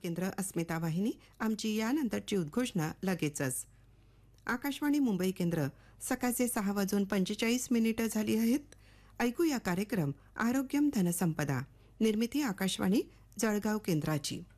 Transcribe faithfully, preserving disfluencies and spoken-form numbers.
केंद्र अस्मिता वाहिनी आमची यानंतरची उद्घोषणा लगेचच. आकाशवाणी मुंबई केंद्र सकाळचे सहा वाजून पंचेचाळीस मिनिटं झाली आहेत. ऐकूया कार्यक्रम आरोग्यम धनसंपदा, निर्मिती आकाशवाणी जळगाव केंद्राची.